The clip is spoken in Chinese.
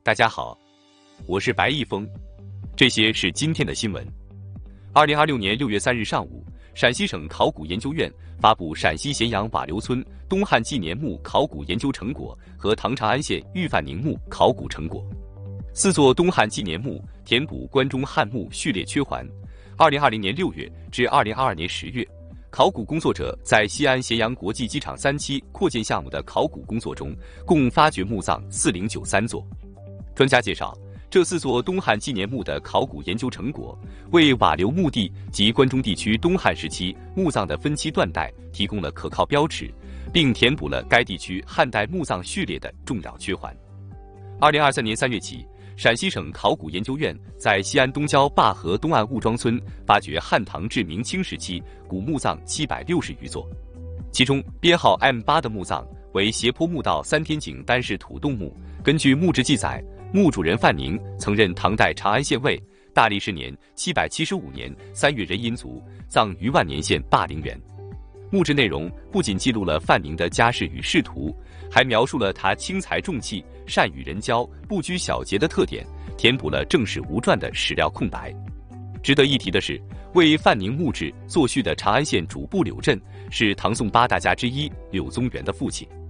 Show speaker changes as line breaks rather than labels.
大家好，我是白毅峰，这些是今天的新闻。2026年6月3日上午，陕西省考古研究院发布陕西咸阳瓦流村东汉纪年墓考古研究成果和唐长安县玉范宁墓考古成果。4座东汉纪年墓填补关中汉墓序列缺环。2020年6月至2022年10月，考古工作者在西安咸阳国际机场3期扩建项目的考古工作中，共发掘墓葬4093座。专家介绍，这4座东汉纪年墓的考古研究成果，为瓦流墓地及关中地区东汉时期墓葬的分期断代提供了可靠标尺，并填补了该地区汉代墓葬序列的重要缺环。2023年3月起，陕西省考古研究院在西安东郊灞河东岸兀庄村发掘汉唐至明清时期古墓葬760余座，其中编号 M8 的墓葬为斜坡墓道3天井单式土洞墓。根据墓志记载，墓主人范宁曾任唐代长安县尉，大历10年775年3月壬寅卒，葬于万年县灞陵园。墓志内容不仅记录了范宁的家世与仕途，还描述了他轻财重器、善与人交、不拘小节的特点，填补了正史无传的史料空白。值得一提的是，为范宁墓志作序的长安县主簿柳震是唐宋8大家之一柳宗元的父亲。